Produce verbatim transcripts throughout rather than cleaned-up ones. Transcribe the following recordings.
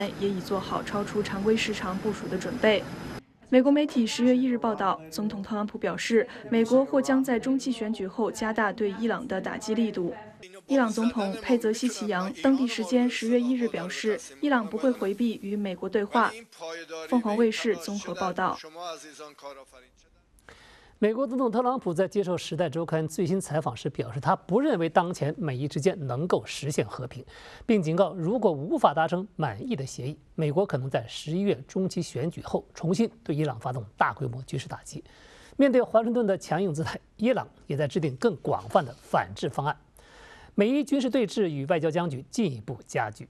也已做好超出常规市场部署的准备。美国媒体十月一日报道，总统特朗普表示，美国或将在中期选举后加大对伊朗的打击力度。伊朗总统佩泽西奇扬当地时间十月一日表示，伊朗不会回避与美国对话。凤凰卫视综合报道。 美国总统特朗普在接受《时代周刊》最新采访时表示，他不认为当前美伊之间能够实现和平，并警告，如果无法达成满意的协议，美国可能在十一月中期选举后重新对伊朗发动大规模军事打击。面对华盛顿的强硬姿态，伊朗也在制定更广泛的反制方案，美伊军事对峙与外交僵局进一步加剧。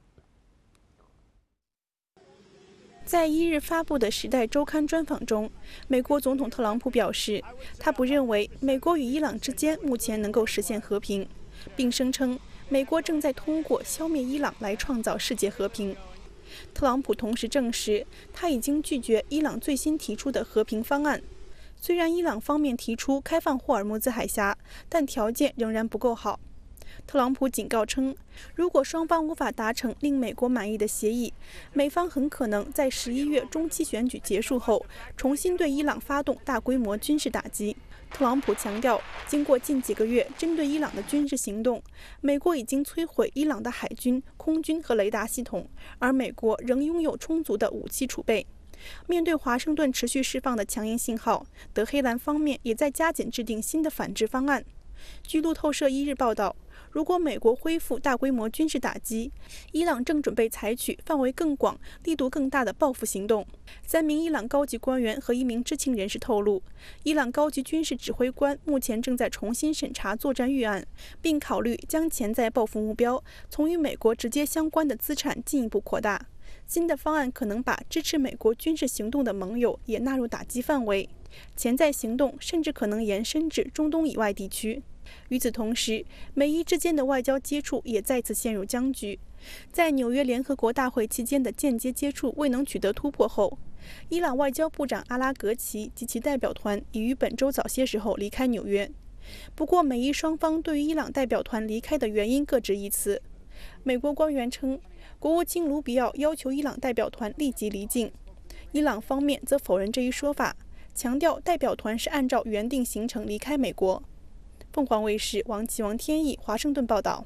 在一日发布的《时代周刊》专访中，美国总统特朗普表示，他不认为美国与伊朗之间目前能够实现和平，并声称美国正在通过消灭伊朗来创造世界和平。特朗普同时证实，他已经拒绝伊朗最新提出的和平方案。虽然伊朗方面提出开放霍尔木兹海峡，但条件仍然不够好。特朗普警告称，如果双方无法达成令美国满意的协议，美方很可能在十一月中期选举结束后，重新对伊朗发动大规模军事打击。特朗普强调，经过近几个月针对伊朗的军事行动，美国已经摧毁伊朗的海军、空军和雷达系统，而美国仍拥有充足的武器储备。面对华盛顿持续释放的强硬信号，德黑兰方面也在加紧制定新的反制方案。据路透社一日报道，如果美国恢复大规模军事打击，伊朗正准备采取范围更广、力度更大的报复行动。三名伊朗高级官员和一名知情人士透露，伊朗高级军事指挥官目前正在重新审查作战预案，并考虑将潜在报复目标从与美国直接相关的资产进一步扩大。新的方案可能把支持美国军事行动的盟友也纳入打击范围，潜在行动甚至可能延伸至中东以外地区。与此同时，美伊之间的外交接触也再次陷入僵局。在纽约联合国大会期间的间接接触未能取得突破后，伊朗外交部长阿拉格齐及其代表团已于本周早些时候离开纽约。不过，美伊双方对于伊朗代表团离开的原因各执一词。美国官员称，国务卿卢比奥要求伊朗代表团立即离境，伊朗方面则否认这一说法，强调代表团是按照原定行程离开美国。凤凰卫视王启王天意华盛顿报道。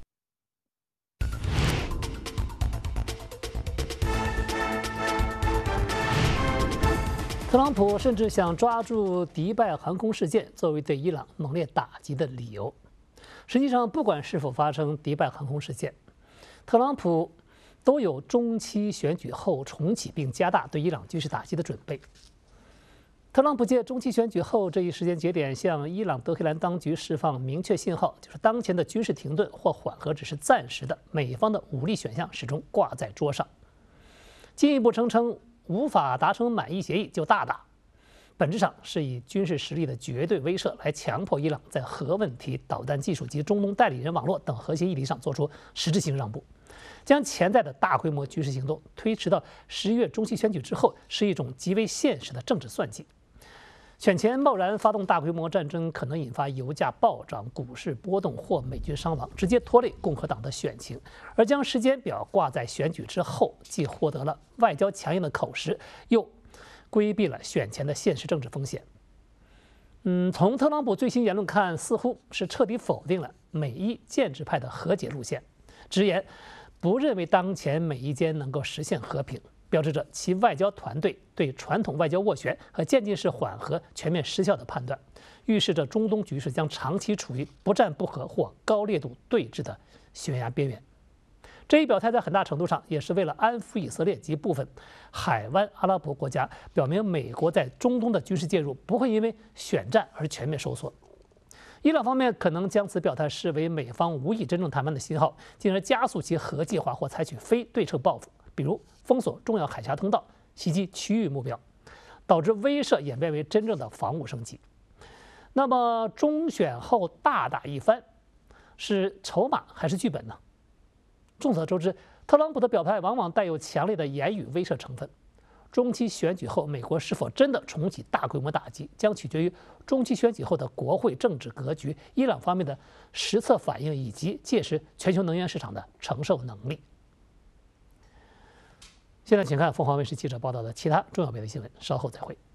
特朗普甚至想抓住迪拜航空事件作为对伊朗猛烈打击的理由。实际上，不管是否发生迪拜航空事件，特朗普都有中期选举后重启并加大对伊朗军事打击的准备。特朗普借中期选举后这一时间节点，向伊朗德黑兰当局释放明确信号，就是当前的军事停顿或缓和只是暂时的，美方的武力选项始终挂在桌上。进一步声称无法达成满意协议就大打，本质上是以军事实力的绝对威慑来强迫伊朗在核问题、导弹技术及中东代理人网络等核心议题上做出实质性让步。将潜在的大规模军事行动推迟到十一月中期选举之后，是一种极为现实的政治算计。选前贸然发动大规模战争，可能引发油价暴涨、股市波动或美军伤亡，直接拖累共和党的选情；而将时间表挂在选举之后，既获得了外交强硬的口实，又规避了选前的现实政治风险。嗯，从特朗普最新言论看，似乎是彻底否定了美伊建制派的和解路线，直言不认为当前美伊间能够实现和平。标志着其外交团队对传统外交斡旋和渐进式缓和全面失效的判断，预示着中东局势将长期处于不战不和或高烈度对峙的悬崖边缘。这一表态在很大程度上也是为了安抚以色列及部分海湾阿拉伯国家，表明美国在中东的军事介入不会因为选战而全面收缩。伊朗方面可能将此表态视为美方无意真正谈判的信号，进而加速其核计划或采取非对称报复，比如封锁重要海峡通道、袭击区域目标，导致威慑演变为真正的防务升级。那么中选后大打一番，是筹码还是剧本呢？众所周知，特朗普的表态往往带有强烈的言语威慑成分。中期选举后，美国是否真的重启大规模打击，将取决于中期选举后的国会政治格局、伊朗方面的实测反应以及届时全球能源市场的承受能力。 现在请看凤凰卫视记者报道的其他重要别的新闻，稍后再会。